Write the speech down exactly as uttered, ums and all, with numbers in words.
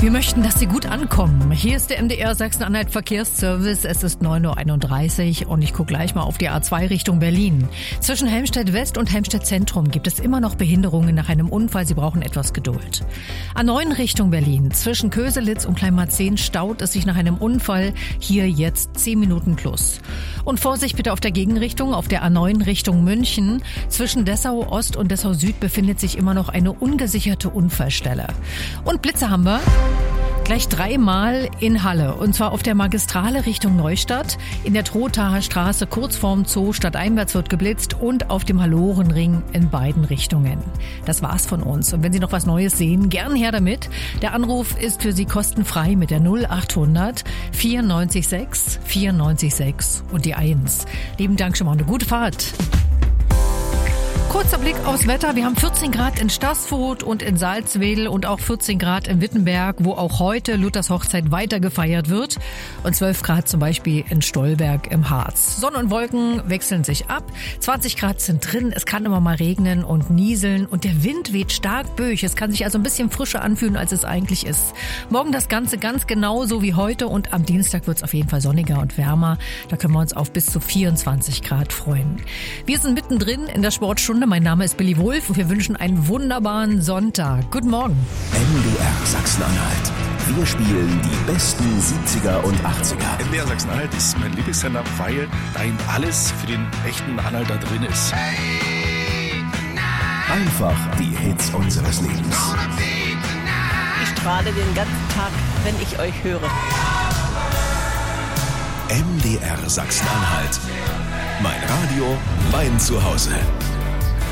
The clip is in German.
Wir möchten, dass Sie gut ankommen. Hier ist der M D R Sachsen-Anhalt Verkehrsservice. Es ist neun Uhr einunddreißig und ich gucke gleich mal auf die A zwei Richtung Berlin. Zwischen Helmstedt West und Helmstedt Zentrum gibt es immer noch Behinderungen nach einem Unfall. Sie brauchen etwas Geduld. A neun Richtung Berlin. Zwischen Köselitz und Kleinmarzehn staut es sich nach einem Unfall. Hier jetzt zehn Minuten plus. Und Vorsicht bitte auf der Gegenrichtung, auf der A neun Richtung München. Zwischen Dessau Ost und Dessau Süd befindet sich immer noch eine ungesicherte Unfallstelle. Und Blitze haben wir. Gleich dreimal in Halle. Und zwar auf der Magistrale Richtung Neustadt, in der Trothaer Straße kurz vorm Zoo stadteinwärts wird geblitzt und auf dem Hallorenring in beiden Richtungen. Das war's von uns. Und wenn Sie noch was Neues sehen, gern her damit. Der Anruf ist für Sie kostenfrei mit der null achthundert vierundneunzig sechs vierundneunzig sechs und die eins. Lieben Dank schon mal, eine gute Fahrt. Kurzer Blick aufs Wetter. Wir haben vierzehn Grad in Staßfurt und in Salzwedel und auch vierzehn Grad in Wittenberg, wo auch heute Luthers Hochzeit weiter gefeiert wird. Und zwölf Grad zum Beispiel in Stolberg im Harz. Sonne und Wolken wechseln sich ab. zwanzig Grad sind drin. Es kann immer mal regnen und nieseln. Und der Wind weht stark böig. Es kann sich also ein bisschen frischer anfühlen, als es eigentlich ist. Morgen das Ganze ganz genauso wie heute. Und am Dienstag wird es auf jeden Fall sonniger und wärmer. Da können wir uns auf bis zu vierundzwanzig Grad freuen. Wir sind mittendrin in der Sportstunde. Mein Name ist Billy Wulff und wir wünschen einen wunderbaren Sonntag. Guten Morgen. M D R Sachsen-Anhalt. Wir spielen die besten siebziger und achtziger. M D R Sachsen-Anhalt ist mein Lieblingssender, weil da eben alles für den echten Anhalter drin ist. Einfach die Hits unseres Lebens. Ich strahle den ganzen Tag, wenn ich euch höre. M D R Sachsen-Anhalt. Mein Radio, mein Zuhause.